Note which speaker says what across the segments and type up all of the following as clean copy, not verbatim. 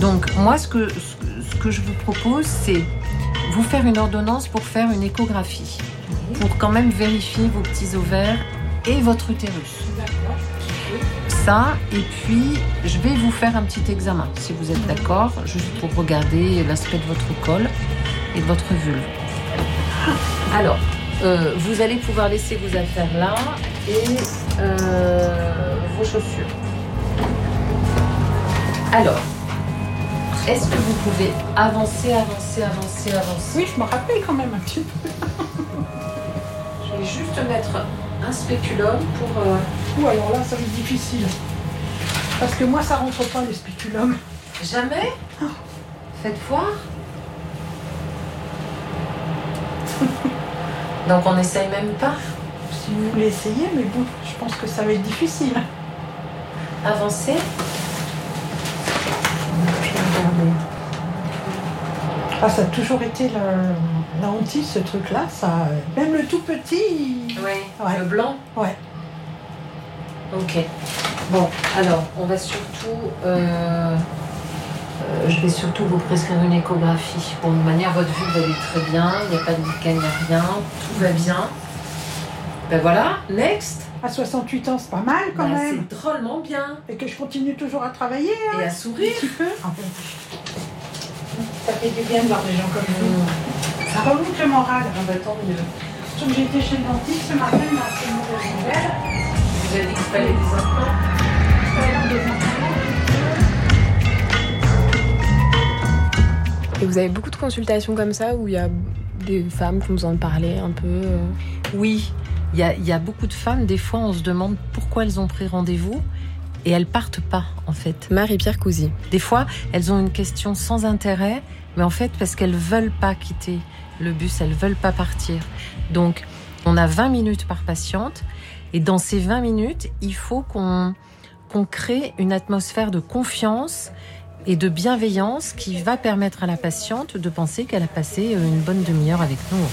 Speaker 1: Donc moi, ce que je vous propose, c'est vous faire une ordonnance pour faire une échographie, pour quand même vérifier vos petits ovaires et votre utérus.
Speaker 2: D'accord.
Speaker 1: Ça, et puis je vais vous faire un petit examen, si vous êtes d'accord, juste pour regarder l'aspect de votre col et de votre vulve. Alors, vous allez pouvoir laisser vos affaires là et vos chaussures. Alors, est-ce que vous pouvez avancer?
Speaker 2: Oui, je me rappelle quand même un petit peu.
Speaker 1: Je vais juste mettre un spéculum pour...
Speaker 2: Ouh, alors là, ça va être difficile. Parce que moi, ça rentre pas, les spéculums.
Speaker 1: Jamais? Faites voir. Donc on n'essaye même pas.
Speaker 2: Si vous voulez essayer, mais bon, je pense que ça va être difficile.
Speaker 1: Avancer.
Speaker 2: Puis regardez. Ah, ça a toujours été la hantise, ce truc-là. Ça, même le tout petit.
Speaker 1: Oui.
Speaker 2: Ouais.
Speaker 1: Le blanc.
Speaker 2: Ouais.
Speaker 1: Ok. Bon, alors, on va surtout... je vais surtout vous prescrire une échographie. Bon, de manière, votre vulve, elle est très bien. Il n'y a pas de lichen, il n'y a rien. Tout va bien. Ben voilà, next.
Speaker 2: À 68 ans, c'est pas mal quand même.
Speaker 1: C'est drôlement bien.
Speaker 2: Et que je continue toujours à travailler. Hein,
Speaker 1: et à sourire.
Speaker 2: Un petit peu. Ça fait du bien de voir des gens comme vous. Ça remonte le moral.
Speaker 1: Ah bah tant mieux.
Speaker 2: Surtout que j'ai été chez le dentiste ce matin, il m'a fait une mauvaise nouvelle.
Speaker 1: Vous avez dit qu'il fallait des implants?
Speaker 3: Et vous avez beaucoup de consultations comme ça où il y a des femmes qui ont besoin de parler un peu
Speaker 1: Oui, il y a beaucoup de femmes, des fois on se demande pourquoi elles ont pris rendez-vous et elles partent pas en fait.
Speaker 3: Marie-Pierre Cousy.
Speaker 1: Des fois, elles ont une question sans intérêt, mais en fait parce qu'elles veulent pas quitter le bus, elles veulent pas partir. Donc, on a 20 minutes par patiente et dans ces 20 minutes, il faut qu'on crée une atmosphère de confiance et de bienveillance qui va permettre à la patiente de penser qu'elle a passé une bonne demi-heure avec nous.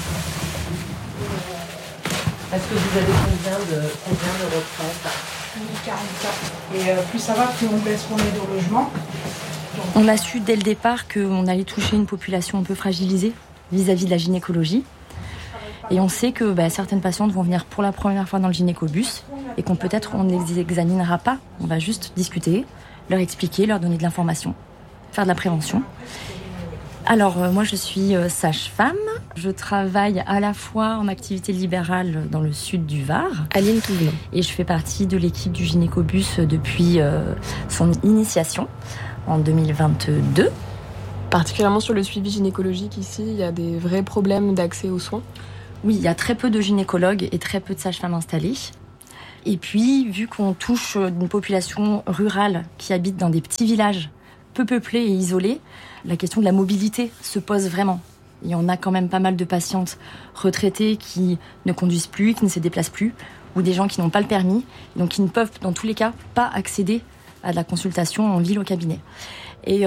Speaker 1: Est-ce que vous avez combien de retraites?
Speaker 2: 44. Et plus ça va, plus on baisse mon aide au logement.
Speaker 4: On a su dès le départ qu'on allait toucher une population un peu fragilisée vis-à-vis de la gynécologie. Et on sait que certaines patientes vont venir pour la première fois dans le gynécobus et qu'on peut-être on ne les examinera pas. On va juste discuter, leur expliquer, leur donner de l'information, faire de la prévention. Alors moi je suis sage-femme, je travaille à la fois en activité libérale dans le sud du Var.
Speaker 3: Aline Touvelon.
Speaker 4: Et je fais partie de l'équipe du gynécobus depuis son initiation en 2022.
Speaker 3: Particulièrement sur le suivi gynécologique ici, il y a des vrais problèmes d'accès aux soins.
Speaker 4: Oui, il y a très peu de gynécologues et très peu de sages-femmes installées. Et puis, vu qu'on touche une population rurale qui habite dans des petits villages peu peuplés et isolés, la question de la mobilité se pose vraiment. Et on a quand même pas mal de patientes retraitées qui ne conduisent plus, qui ne se déplacent plus, ou des gens qui n'ont pas le permis, donc qui ne peuvent, dans tous les cas, pas accéder à de la consultation en ville au cabinet. Et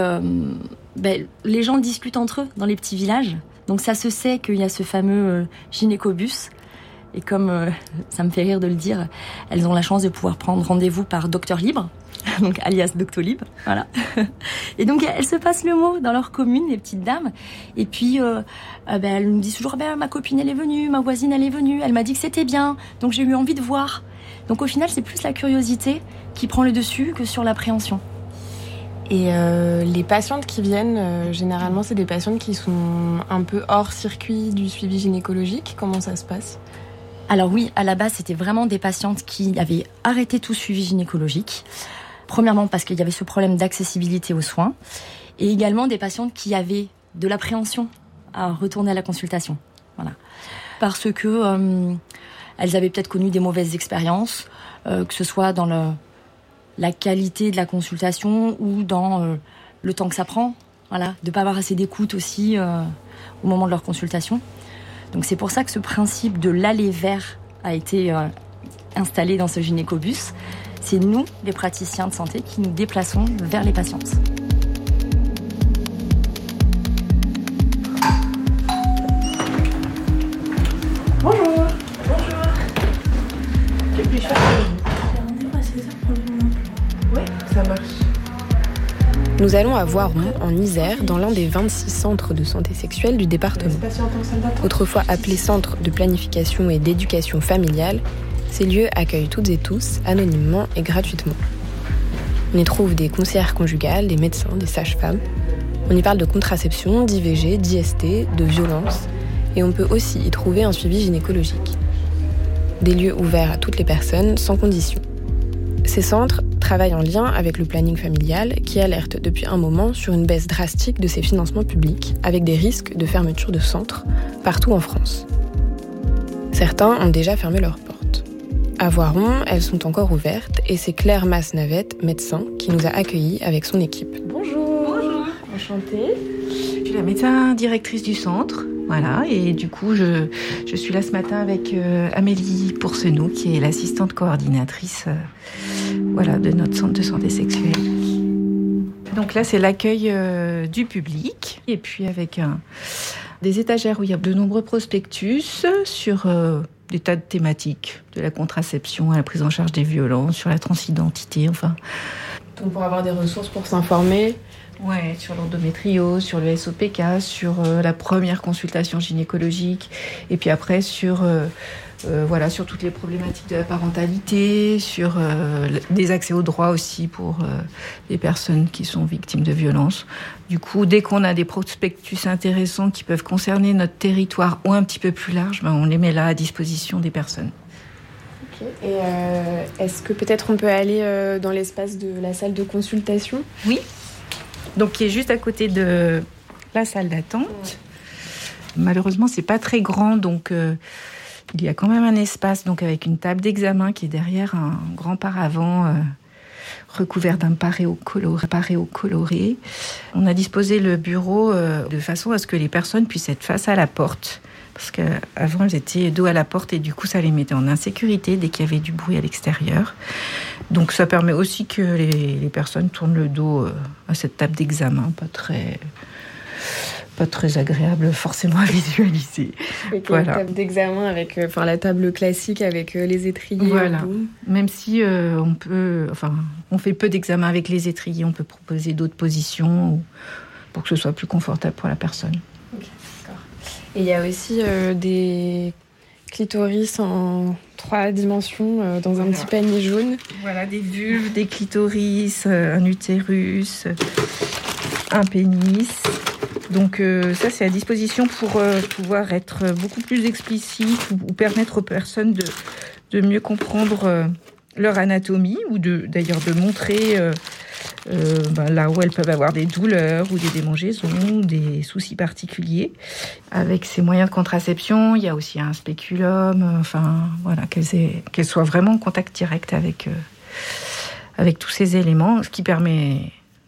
Speaker 4: les gens discutent entre eux dans les petits villages. Donc ça se sait qu'il y a ce fameux gynécobus. Et comme ça me fait rire de le dire, elles ont la chance de pouvoir prendre rendez-vous par Docteur Libre, donc alias Doctolib, voilà. Et donc elles se passent le mot dans leur commune, les petites dames. Et puis elles nous disent toujours ma copine elle est venue, ma voisine elle est venue, elle m'a dit que c'était bien, donc j'ai eu envie de voir. Donc au final c'est plus la curiosité qui prend le dessus que sur l'appréhension.
Speaker 3: Et les patientes qui viennent, généralement c'est des patientes qui sont un peu hors circuit du suivi gynécologique. Comment ça se passe ?
Speaker 4: Alors oui, à la base, c'était vraiment des patientes qui avaient arrêté tout suivi gynécologique. Premièrement, parce qu'il y avait ce problème d'accessibilité aux soins. Et également des patientes qui avaient de l'appréhension à retourner à la consultation. Voilà. Parce que elles avaient peut-être connu des mauvaises expériences, que ce soit dans la qualité de la consultation ou dans le temps que ça prend. Voilà, de ne pas avoir assez d'écoute aussi au moment de leur consultation. Donc c'est pour ça que ce principe de l'aller vers a été installé dans ce gynécobus. C'est nous, les praticiens de santé, qui nous déplaçons vers les patientes.
Speaker 2: Bonjour. Bonjour. Que puis-je faire pour vous?
Speaker 3: Oui, ça marche. Nous allons à Voiron, en Isère, dans l'un des 26 centres de santé sexuelle du département. Autrefois appelé centre de planification et d'éducation familiale, ces lieux accueillent toutes et tous, anonymement et gratuitement. On y trouve des conseillères conjugales, des médecins, des sages-femmes. On y parle de contraception, d'IVG, d'IST, de violence. Et on peut aussi y trouver un suivi gynécologique. Des lieux ouverts à toutes les personnes, sans condition. Ces centres travaillent en lien avec le planning familial qui alerte depuis un moment sur une baisse drastique de ses financements publics, avec des risques de fermeture de centres partout en France. Certains ont déjà fermé leurs portes. À Voiron, elles sont encore ouvertes et c'est Claire Masse-Navette, médecin, qui nous a accueillis avec son équipe.
Speaker 5: Bonjour.
Speaker 6: Bonjour.
Speaker 5: Enchantée.
Speaker 6: Je suis la médecin directrice du centre. Voilà, et du coup, je suis là ce matin avec Amélie Pourcenou, qui est l'assistante coordinatrice de notre centre de santé sexuelle. Donc là, c'est l'accueil du public, et puis avec des étagères où il y a de nombreux prospectus sur des tas de thématiques, de la contraception à la prise en charge des violences, sur la transidentité, enfin.
Speaker 3: Donc pour avoir des ressources pour s'informer.
Speaker 6: Ouais, sur l'endométriose, sur le SOPK, sur la première consultation gynécologique, et puis après sur toutes les problématiques de la parentalité, sur des accès aux droits aussi pour les personnes qui sont victimes de violences. Du coup, dès qu'on a des prospectus intéressants qui peuvent concerner notre territoire ou un petit peu plus large, on les met là à disposition des personnes.
Speaker 3: Okay. Et est-ce que peut-être on peut aller dans l'espace de la salle de consultation ?
Speaker 6: Oui. Donc, qui est juste à côté de la salle d'attente. Ouais. Malheureusement, c'est pas très grand, donc il y a quand même un espace, donc avec une table d'examen qui est derrière un grand paravent recouvert d'un paréo coloré. On a disposé le bureau de façon à ce que les personnes puissent être face à la porte. Parce qu'avant, elles étaient dos à la porte et du coup, ça les mettait en insécurité dès qu'il y avait du bruit à l'extérieur. Donc, ça permet aussi que les personnes tournent le dos à cette table d'examen, pas très agréable forcément à visualiser.
Speaker 3: Okay, voilà. Une table d'examen avec la table classique avec les étriers.
Speaker 6: Voilà. Même si on fait peu d'examens avec les étriers, on peut proposer d'autres positions pour que ce soit plus confortable pour la personne.
Speaker 3: Okay, d'accord. Et il y a aussi des clitoris en 3 dimensions dans un petit panier jaune.
Speaker 6: Voilà, des vulves, des clitoris, un utérus, un pénis. Donc ça, c'est à disposition pour pouvoir être beaucoup plus explicite ou permettre aux personnes de mieux comprendre leur anatomie ou d'ailleurs de montrer là où elles peuvent avoir des douleurs ou des démangeaisons, des soucis particuliers. Avec ces moyens de contraception, il y a aussi un spéculum, qu'elles soient vraiment en contact direct avec tous ces éléments, ce qui permet